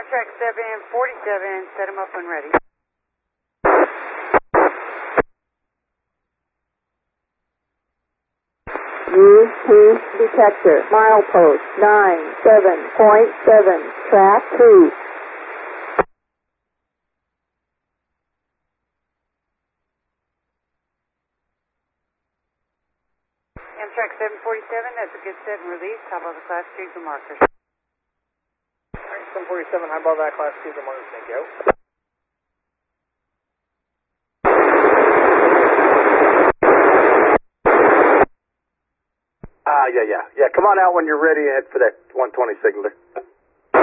Amtrak 747, set him up when ready. Use P detector, milepost 97.7, track 2. Amtrak 747, that's a good set and release. How about the Class 2 markers? 747, how about that Class 2 markers? Thank you. Yeah. Come on out when you're ready and head for that 120 signaler.